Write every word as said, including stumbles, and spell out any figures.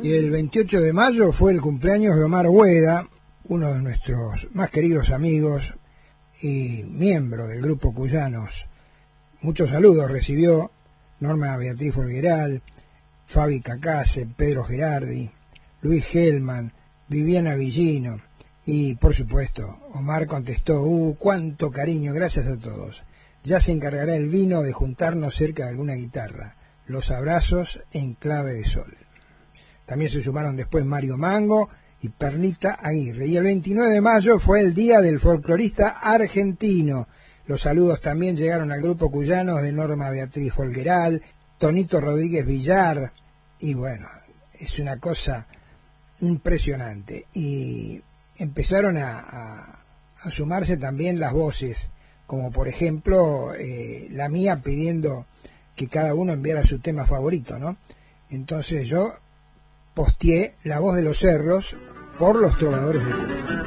Y el veintiocho de mayo fue el cumpleaños de Omar Hueda, uno de nuestros más queridos amigos y miembro del grupo Cuyanos. Muchos saludos recibió Norma Beatriz Folgueral, Fabi Cacase, Pedro Gerardi, Luis Gelman, Viviana Villino y, por supuesto, Omar contestó: ¡Uh, cuánto cariño! Gracias a todos. Ya se encargará el vino de juntarnos cerca de alguna guitarra. Los abrazos en clave de sol. También se sumaron después Mario Mango y Perlita Aguirre. Y el veintinueve de mayo fue el día del folclorista argentino. Los saludos también llegaron al grupo Cuyanos de Norma Beatriz Folgueral, Tonito Rodríguez Villar, y bueno, es una cosa impresionante. Y empezaron a, a, a sumarse también las voces, como por ejemplo eh, la mía pidiendo que cada uno enviara su tema favorito, ¿no? Entonces yo posteé La Voz de los Cerros por los Trovadores de Cuba.